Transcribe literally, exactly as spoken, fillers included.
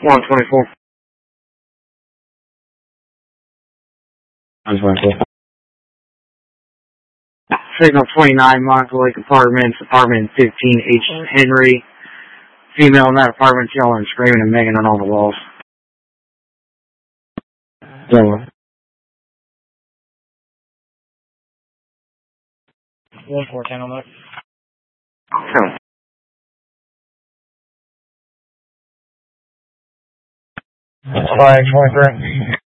one twenty-four. one twenty-four. Signal twenty-nine, Monaco Lake Apartments, apartment fifteen H. Henry. Female in that apartment yelling and screaming and banging on all the walls. General. one four ten on that. Two. Five twenty-three.